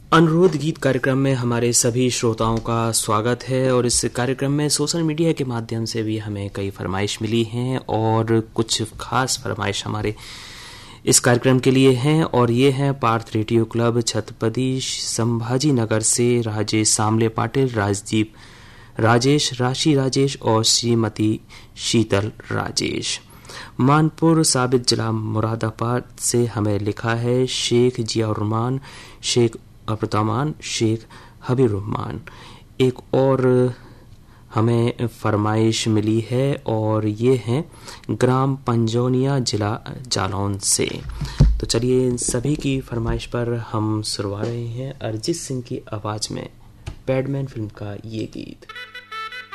अनुरोध गीत कार्यक्रम में हमारे सभी श्रोताओं का स्वागत है। और इस कार्यक्रम में सोशल मीडिया के माध्यम से भी हमें कई फरमाइश मिली हैं और कुछ खास फरमाइश हमारे इस कार्यक्रम के लिए हैं। और ये हैं पार्थ रेडियो क्लब छत्रपति संभाजी नगर से राजेश सामले पाटिल, राजदीप राजेश, राशि राजेश और श्रीमती शीतल राजेश। मानपुर साबित जिला मुरादाबाद से हमें लिखा है शेख जियाउर्रहमान, शेख अब्दुर्रहमान, शेख हबीबुर्रहमान। एक और हमें फरमाइश मिली है और ये हैं ग्राम पंजौनिया, जिला जालौन से। तो चलिए इन सभी की फरमाइश पर हम सुनवा रहे हैं अरिजीत सिंह की आवाज़ में पैडमैन फिल्म का ये गीत।